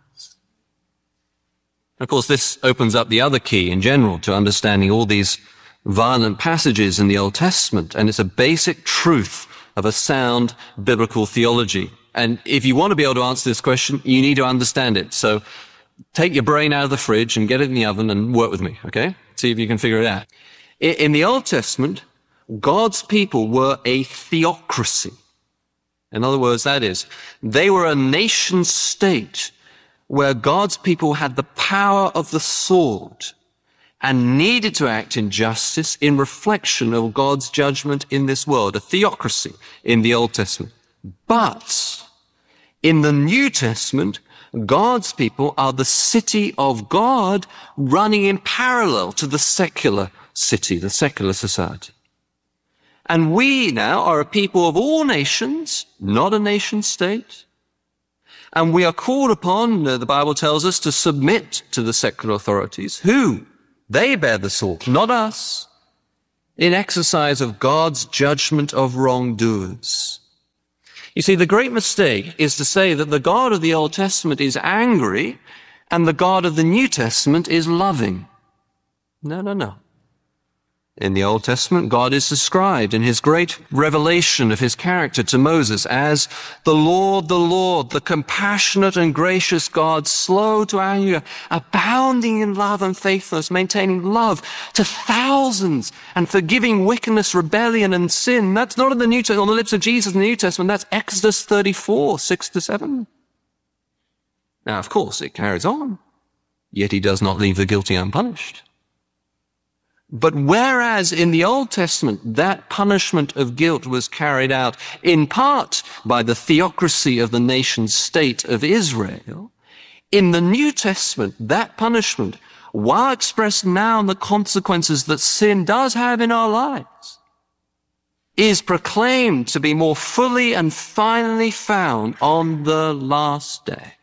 Of course, this opens up the other key in general to understanding all these violent passages in the Old Testament, and it's a basic truth of a sound biblical theology. And if you want to be able to answer this question, you need to understand it. So take your brain out of the fridge and get it in the oven and work with me, okay? See if you can figure it out. In the Old Testament, God's people were a theocracy. In other words, that is, they were a nation state where God's people had the power of the sword and needed to act in justice in reflection of God's judgment in this world, a theocracy in the Old Testament. But in the New Testament, God's people are the city of God running in parallel to the secular city, the secular society. And we now are a people of all nations, not a nation state. And we are called upon, uh, the Bible tells us, to submit to the secular authorities. Who? They bear the sword, not us, in exercise of God's judgment of wrongdoers. You see, the great mistake is to say that the God of the Old Testament is angry and the God of the New Testament is loving. No, no, no. In the Old Testament, God is described in his great revelation of his character to Moses as the Lord, the Lord, the compassionate and gracious God, slow to anger, abounding in love and faithfulness, maintaining love to thousands and forgiving wickedness, rebellion, and sin. That's not in the New Testament, on the lips of Jesus in the New Testament. That's Exodus thirty-four, six to seven. Now, of course, it carries on. Yet he does not leave the guilty unpunished. But whereas in the Old Testament that punishment of guilt was carried out in part by the theocracy of the nation state of Israel, in the New Testament that punishment, while expressed now in the consequences that sin does have in our lives, is proclaimed to be more fully and finally found on the last day.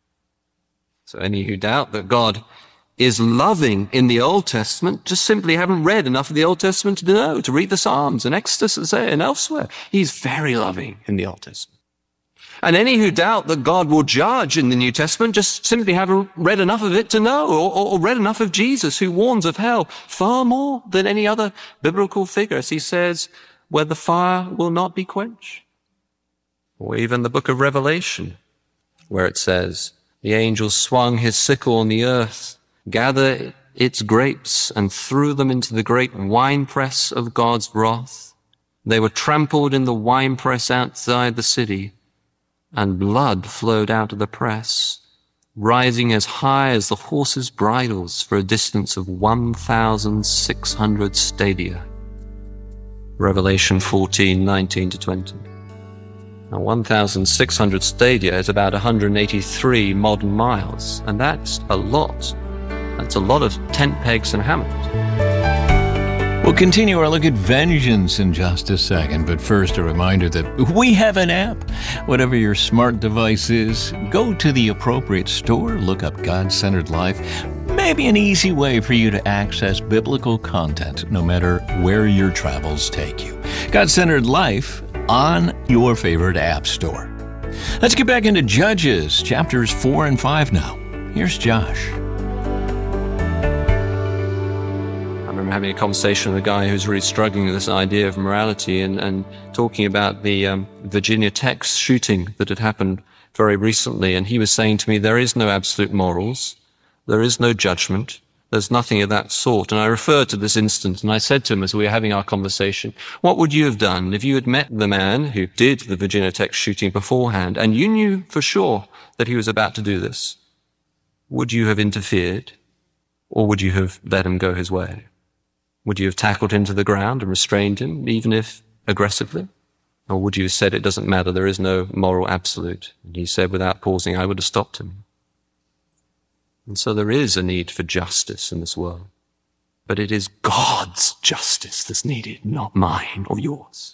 So any who doubt that God is loving in the Old Testament just simply haven't read enough of the Old Testament to know, to read the Psalms and Exodus and say and elsewhere. He's very loving in the Old Testament. And any who doubt that God will judge in the New Testament just simply haven't read enough of it to know, or, or read enough of Jesus, who warns of hell far more than any other biblical figure, as he says, where the fire will not be quenched. Or even the book of Revelation, where it says, the angel swung his sickle on the earth, gather its grapes, and threw them into the great winepress of God's wrath. They were trampled in the winepress outside the city, and blood flowed out of the press, rising as high as the horses' bridles for a distance of one thousand six hundred stadia. Revelation fourteen, nineteen to twenty. Now, one thousand six hundred stadia is about one hundred eighty-three modern miles, and that's a lot. That's a lot of tent pegs and hammers. We'll continue our look at vengeance in just a second, but first a reminder that we have an app. Whatever your smart device is, go to the appropriate store, look up God-Centered Life. Maybe an easy way for you to access biblical content no matter where your travels take you. God-Centered Life on your favorite app store. Let's get back into Judges, chapters four and five now. Here's Josh. I'm having a conversation with a guy who's really struggling with this idea of morality and, and talking about the um, Virginia Tech shooting that had happened very recently. And he was saying to me, there is no absolute morals. There is no judgment. There's nothing of that sort. And I referred to this instance, and I said to him as we were having our conversation, what would you have done if you had met the man who did the Virginia Tech shooting beforehand and you knew for sure that he was about to do this? Would you have interfered, or would you have let him go his way? Would you have tackled him to the ground and restrained him, even if aggressively? Or would you have said, it doesn't matter, there is no moral absolute? And he said, without pausing, I would have stopped him. And so there is a need for justice in this world. But it is God's justice that's needed, not mine or yours.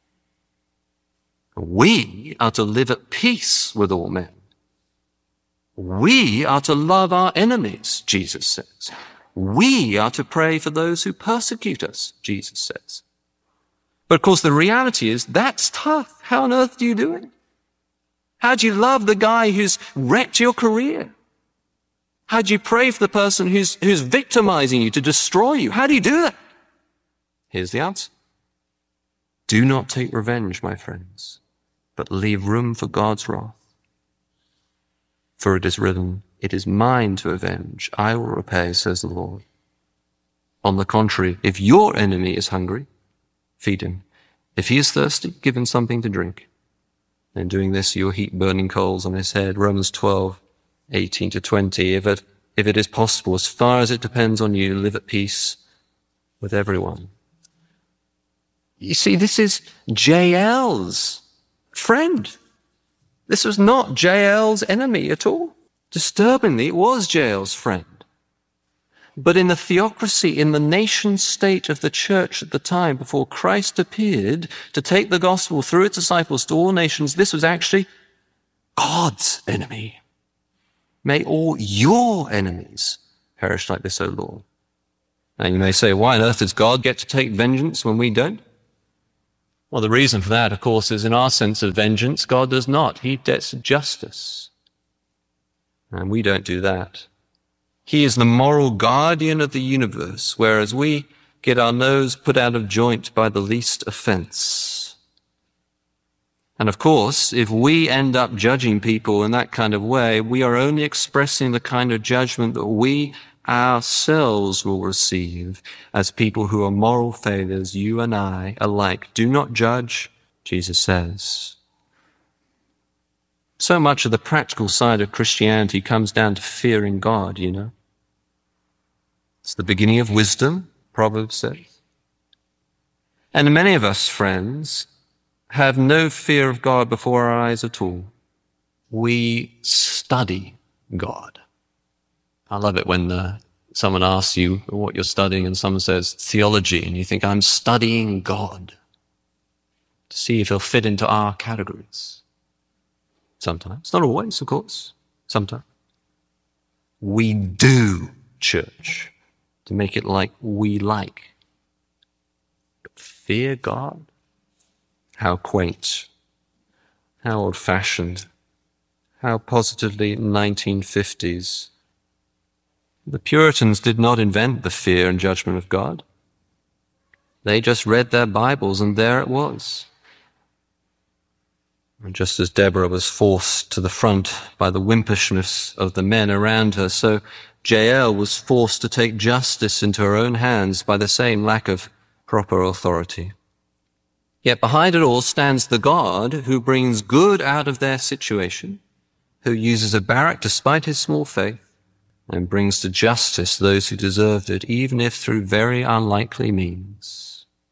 We are to live at peace with all men. We are to love our enemies, Jesus says. We are to pray for those who persecute us, Jesus says. But of course, the reality is that's tough. How on earth do you do it? How do you love the guy who's wrecked your career? How do you pray for the person who's, who's victimizing you to destroy you? How do you do that? Here's the answer. Do not take revenge, my friends, but leave room for God's wrath. For it is written, it is mine to avenge, I will repay, says the Lord. On the contrary, if your enemy is hungry, feed him. If he is thirsty, give him something to drink. In doing this, you'll heap burning coals on his head. Romans twelve, eighteen to twenty. If a if it is possible, as far as it depends on you, live at peace with everyone. You see, this is J L's friend. This was not J L's enemy at all. Disturbingly, it was J L's friend. But in the theocracy, in the nation state of the church at the time, before Christ appeared to take the gospel through its disciples to all nations, this was actually God's enemy. May all your enemies perish like this, O Lord. Now you may say, why on earth does God get to take vengeance when we don't? Well, the reason for that, of course, is in our sense of vengeance, God does not. He gets justice. And we don't do that. He is the moral guardian of the universe, whereas we get our nose put out of joint by the least offense. And of course, if we end up judging people in that kind of way, we are only expressing the kind of judgment that we ourselves will receive as people who are moral failures, you and I alike. Do not judge, Jesus says. So much of the practical side of Christianity comes down to fearing God, you know. It's the beginning of wisdom, Proverbs says. And many of us, friends, have no fear of God before our eyes at all. We study God. I love it when uh, someone asks you what you're studying and someone says theology, and you think, I'm studying God to see if he'll fit into our categories. Sometimes. Not always, of course. Sometimes. We do church to make it like we like. But fear God? How quaint. How old-fashioned. How positively nineteen fifties. The Puritans did not invent the fear and judgment of God. They just read their Bibles, and there it was. And just as Deborah was forced to the front by the wimpishness of the men around her, so J L was forced to take justice into her own hands by the same lack of proper authority. Yet behind it all stands the God who brings good out of their situation, who uses a barrack despite his small faith, and brings to justice those who deserved it, even if through very unlikely means.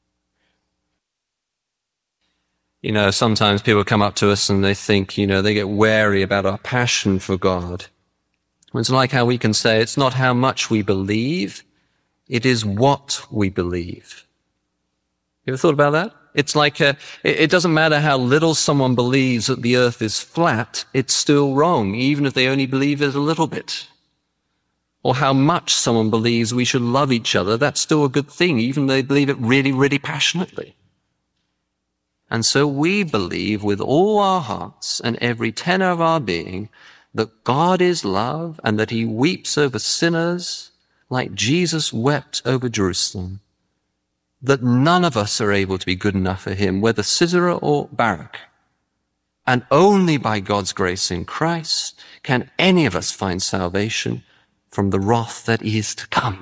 You know, sometimes people come up to us and they think, you know, they get wary about our passion for God. It's like how we can say it's not how much we believe, it is what we believe. You ever thought about that? It's like, uh, it, it doesn't matter how little someone believes that the earth is flat, it's still wrong, even if they only believe it a little bit. Or how much someone believes we should love each other, that's still a good thing, even though they believe it really, really passionately. And so we believe with all our hearts and every tenor of our being that God is love and that he weeps over sinners like Jesus wept over Jerusalem. That none of us are able to be good enough for him, whether Sisera or Barak. And only by God's grace in Christ can any of us find salvation from the wrath that is to come.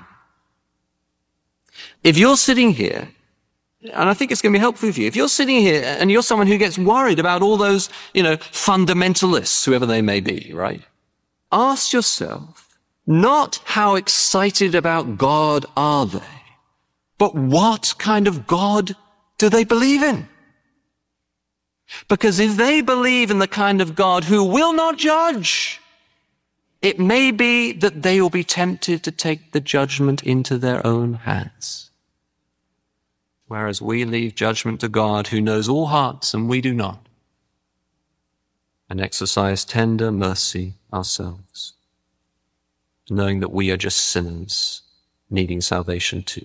If you're sitting here, and I think it's going to be helpful for you, if you're sitting here and you're someone who gets worried about all those, you know, fundamentalists, whoever they may be, right? Ask yourself, not how excited about God are they, but what kind of God do they believe in? Because if they believe in the kind of God who will not judge, it may be that they will be tempted to take the judgment into their own hands. Whereas we leave judgment to God who knows all hearts and we do not, and exercise tender mercy ourselves, knowing that we are just sinners needing salvation too.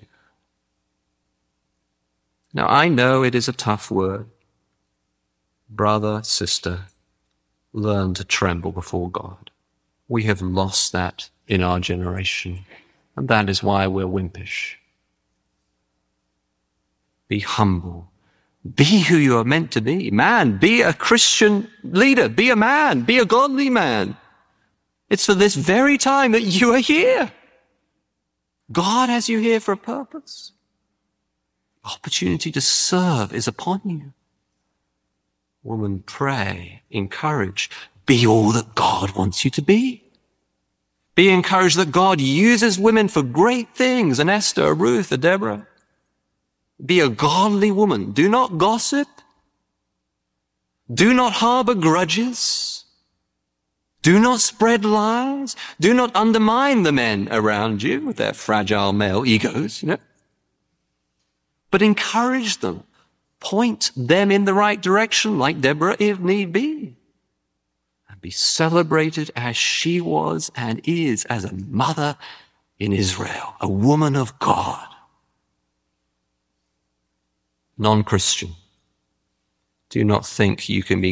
Now I know it is a tough word. Brother, sister, learn to tremble before God. We have lost that in our generation, and that is why we're wimpish. Be humble. Be who you are meant to be. Man, be a Christian leader. Be a man. Be a godly man. It's for this very time that you are here. God has you here for a purpose. Opportunity to serve is upon you. Woman, pray, encourage, be all that God wants you to be. Be encouraged that God uses women for great things, an Esther, a Ruth, a Deborah. Be a godly woman. Do not gossip. Do not harbor grudges. Do not spread lies. Do not undermine the men around you with their fragile male egos, you know. But encourage them. Point them in the right direction, like Deborah, if need be. And be celebrated as she was and is as a mother in Israel, a woman of God. Non-Christian, do not think you can be